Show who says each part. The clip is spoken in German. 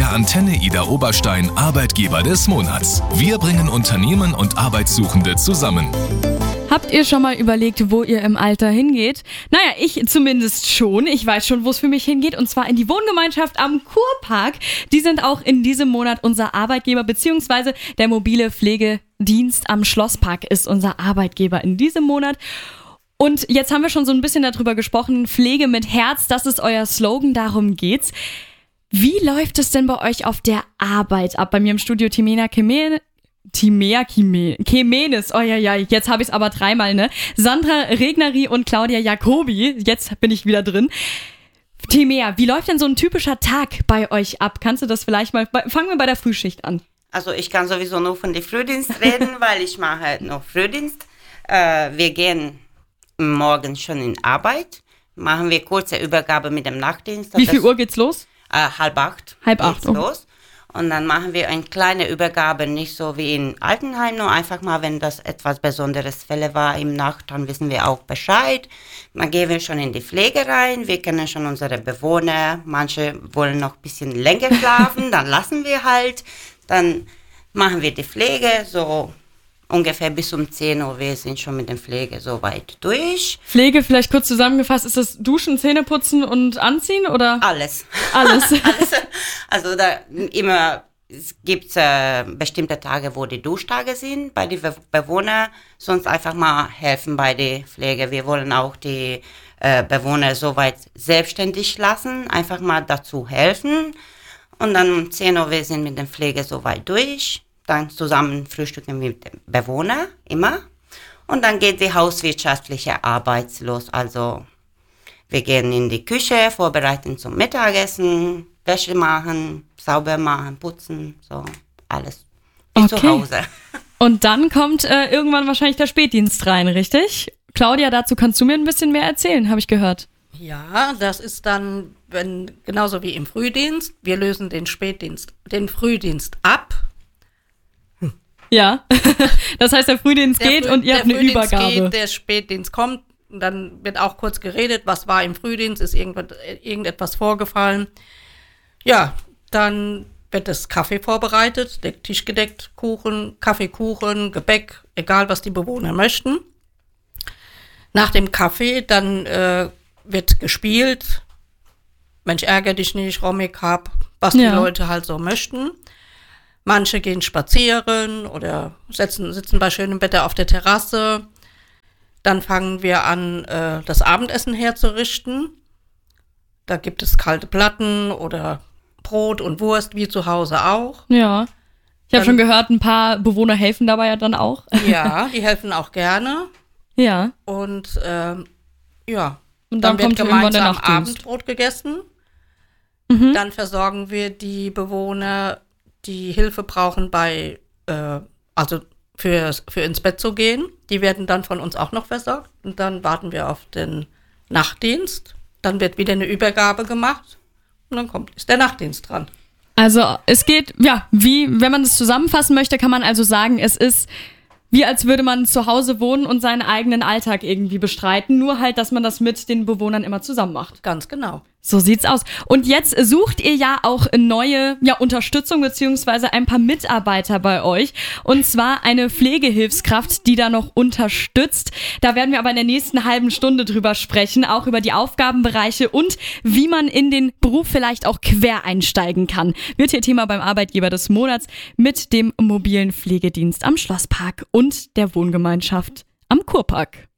Speaker 1: der Antenne Ida Oberstein Arbeitgeber des Monats. Wir bringen Unternehmen und Arbeitssuchende zusammen.
Speaker 2: Habt ihr schon mal überlegt, wo ihr im Alter hingeht? Naja, ich zumindest schon. Ich weiß schon, wo es für mich hingeht, und zwar in die Wohngemeinschaft am Kurpark. Die sind auch in diesem Monat unser Arbeitgeber, beziehungsweise der mobile Pflegedienst am Schlosspark ist unser Arbeitgeber in diesem Monat. Und jetzt haben wir schon so ein bisschen darüber gesprochen, Pflege mit Herz, das ist euer Slogan, darum geht's. Wie läuft es denn bei euch auf der Arbeit ab? Bei mir im Studio Timea Kemenes, oh ja, jetzt habe ich es aber dreimal, ne? Sandra Regneri und Claudia Jacobi, jetzt bin ich wieder drin. Timea, wie läuft denn so ein typischer Tag bei euch ab? Kannst du das vielleicht mal, fangen wir bei der Frühschicht an.
Speaker 3: Also ich kann sowieso nur von dem Frühdienst reden, weil ich mache halt noch Frühdienst. Wir gehen morgen schon in Arbeit, machen wir kurze Übergabe mit dem Nachtdienst.
Speaker 2: Wie viel Uhr geht's los?
Speaker 3: 7:30.
Speaker 2: 7:30,
Speaker 3: los. Und dann machen wir eine kleine Übergabe, nicht so wie in Altenheim, nur einfach mal, wenn das etwas besonderes Fälle war im Nacht, dann wissen wir auch Bescheid. Dann gehen wir schon in die Pflege rein, wir kennen schon unsere Bewohner, manche wollen noch ein bisschen länger schlafen, dann lassen wir halt. Dann machen wir die Pflege, so ungefähr bis um 10 Uhr, wir sind schon mit der Pflege soweit durch.
Speaker 2: Pflege, vielleicht kurz zusammengefasst, ist das Duschen, Zähneputzen und Anziehen, oder?
Speaker 3: Alles.
Speaker 2: Alles.
Speaker 3: Also da immer, es gibt bestimmte Tage, wo die Duschtage sind bei den Bewohnern, sonst einfach mal helfen bei der Pflege. Wir wollen auch die Bewohner soweit selbstständig lassen, einfach mal dazu helfen. Und dann um 10 Uhr, wir sind mit der Pflege soweit durch. Dann zusammen frühstücken mit dem Bewohner, immer. Und dann geht die hauswirtschaftliche Arbeit los. Also wir gehen in die Küche, vorbereiten zum Mittagessen, Wäsche machen, sauber machen, putzen, so alles. Wie zu Hause.
Speaker 2: Und dann kommt irgendwann wahrscheinlich der Spätdienst rein, richtig? Claudia, dazu kannst du mir ein bisschen mehr erzählen, habe ich gehört.
Speaker 4: Ja, das ist dann, genauso wie im Frühdienst, wir lösen den Frühdienst ab.
Speaker 2: Ja, das heißt, der Frühdienst geht und ihr habt eine Übergabe.
Speaker 4: Geht, der Spätdienst kommt, und dann wird auch kurz geredet, was war im Frühdienst, ist irgendetwas vorgefallen. Ja, dann wird das Kaffee vorbereitet, der Tisch gedeckt, Kuchen, Kaffeekuchen, Gebäck, egal was die Bewohner möchten. Nach dem Kaffee dann wird gespielt, Mensch, ärger dich nicht, Romik hab, was die Leute halt so möchten. Manche gehen spazieren oder sitzen bei schönem Wetter auf der Terrasse. Dann fangen wir an, das Abendessen herzurichten. Da gibt es kalte Platten oder Brot und Wurst, wie zu Hause auch.
Speaker 2: Ja, ich habe schon gehört, ein paar Bewohner helfen dabei ja dann auch.
Speaker 4: Ja, die helfen auch gerne.
Speaker 2: Ja.
Speaker 4: Und und
Speaker 2: dann
Speaker 4: wird
Speaker 2: kommt irgendwann der
Speaker 4: gemeinsam
Speaker 2: Nachtdienst.
Speaker 4: Abendbrot gegessen.
Speaker 2: Mhm.
Speaker 4: Dann versorgen wir die Bewohner, die Hilfe brauchen für ins Bett zu gehen. Die werden dann von uns auch noch versorgt. Und dann warten wir auf den Nachtdienst. Dann wird wieder eine Übergabe gemacht. Und dann ist der Nachtdienst dran.
Speaker 2: Also es geht, wenn man es zusammenfassen möchte, kann man also sagen, es ist wie als würde man zu Hause wohnen und seinen eigenen Alltag irgendwie bestreiten. Nur halt, dass man das mit den Bewohnern immer zusammen macht.
Speaker 4: Ganz genau.
Speaker 2: So sieht's aus. Und jetzt sucht ihr ja auch neue Unterstützung beziehungsweise ein paar Mitarbeiter bei euch. Und zwar eine Pflegehilfskraft, die da noch unterstützt. Da werden wir aber in der nächsten halben Stunde drüber sprechen. Auch über die Aufgabenbereiche und wie man in den Beruf vielleicht auch quer einsteigen kann. Wird hier Thema beim Arbeitgeber des Monats mit dem mobilen Pflegedienst am Schlosspark und der Wohngemeinschaft am Kurpark.